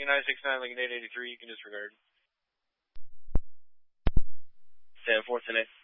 Lincoln 969, Lincoln 883, you can disregard. 10-4, 10-8.